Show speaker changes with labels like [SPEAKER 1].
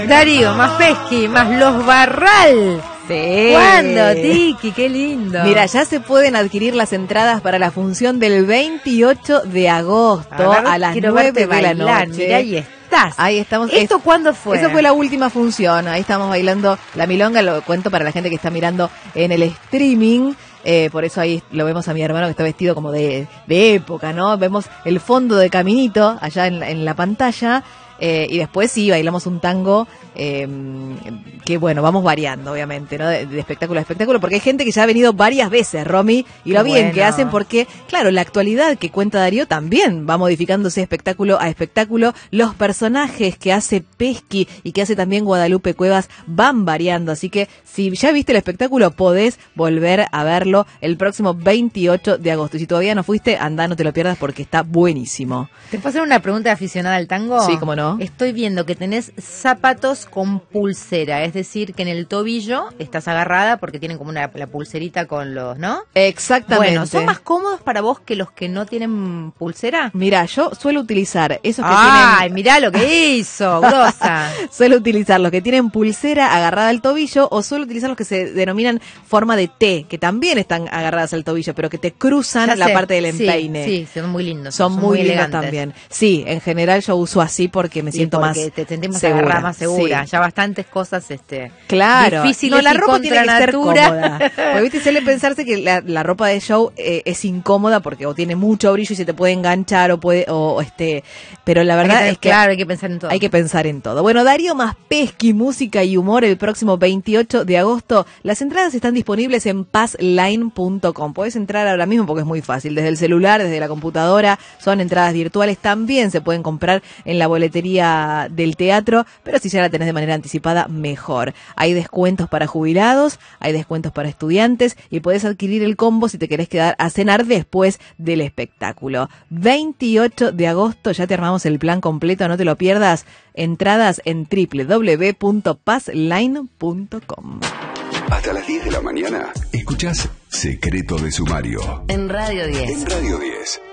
[SPEAKER 1] Darío, más Pesqui, más Los Barral.
[SPEAKER 2] Sí.
[SPEAKER 1] ¿Cuándo, Tiki? Qué lindo.
[SPEAKER 2] Mira, ya se pueden adquirir las entradas para la función del 28 de agosto a las 9 de la noche.
[SPEAKER 1] Mirá, ahí estás.
[SPEAKER 2] Ahí estamos.
[SPEAKER 1] ¿Esto cuándo fue?
[SPEAKER 2] Esa fue la última función. Ahí estamos bailando la milonga. Lo cuento para la gente que está mirando en el streaming. Por eso ahí lo vemos a mi hermano que está vestido como de época, ¿no? Vemos el fondo de Caminito allá en la pantalla. Y después sí, bailamos un tango que bueno, vamos variando obviamente, ¿no? De espectáculo a espectáculo, porque hay gente que ya ha venido varias veces, Romy, y lo bien que hacen porque, claro, la actualidad que cuenta Darío también va modificándose espectáculo a espectáculo. Los personajes que hace Pesqui y que hace también Guadalupe Cuevas van variando, así que si ya viste el espectáculo, podés volver a verlo el próximo 28 de agosto. Y si todavía no fuiste, andá, no te lo pierdas porque está buenísimo.
[SPEAKER 1] ¿Te puedo hacer una pregunta de aficionada al tango?
[SPEAKER 2] Sí, cómo no.
[SPEAKER 1] Estoy viendo que tenés zapatos con pulsera, es decir, que en el tobillo estás agarrada porque tienen como la pulserita con los, ¿no?
[SPEAKER 2] Exactamente.
[SPEAKER 1] Bueno, ¿son más cómodos para vos que los que no tienen pulsera?
[SPEAKER 2] Mira, yo suelo utilizar esos que
[SPEAKER 1] ¡ay, mirá lo que hizo, grosa!
[SPEAKER 2] Suelo utilizar los que tienen pulsera agarrada al tobillo o suelo utilizar los que se denominan forma de T, que también están agarradas al tobillo, pero que te cruzan la parte del empeine.
[SPEAKER 1] Sí, son muy lindos.
[SPEAKER 2] Son muy lindos
[SPEAKER 1] elegantes
[SPEAKER 2] también. Sí, en general yo uso así porque me siento más
[SPEAKER 1] te sentimos
[SPEAKER 2] segura.
[SPEAKER 1] Más segura.
[SPEAKER 2] Sí.
[SPEAKER 1] Ya bastantes cosas
[SPEAKER 2] claro.
[SPEAKER 1] difíciles
[SPEAKER 2] no, la
[SPEAKER 1] y
[SPEAKER 2] ropa
[SPEAKER 1] contra
[SPEAKER 2] tiene que ser
[SPEAKER 1] natura.
[SPEAKER 2] cómoda. Porque viste, suele pensarse que la ropa de show es incómoda porque o tiene mucho brillo y se te puede enganchar pero la verdad es que
[SPEAKER 1] claro, hay que pensar en todo.
[SPEAKER 2] Hay que pensar en todo. Bueno, Darío más Pesqui, música y humor el próximo 28 de agosto. Las entradas están disponibles en passline.com. Podés entrar ahora mismo porque es muy fácil. Desde el celular, desde la computadora, son entradas virtuales. También se pueden comprar en la boletería del teatro, pero si ya la tenés de manera anticipada, mejor. Hay descuentos para jubilados, hay descuentos para estudiantes y podés adquirir el combo si te querés quedar a cenar después del espectáculo. 28 de agosto, ya te armamos el plan completo, no te lo pierdas. Entradas en www.passline.com.
[SPEAKER 3] Hasta las 10 de la mañana, escuchás Secreto de Sumario.
[SPEAKER 4] En Radio 10.
[SPEAKER 3] En Radio 10.